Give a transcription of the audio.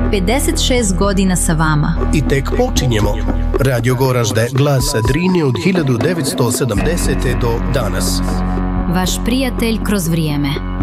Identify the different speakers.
Speaker 1: 56 godina sa vama.
Speaker 2: I tek počinjemo. Radio Goražde, glas Drine od 1970. do danas.
Speaker 1: Vaš prijatelj kroz vrijeme.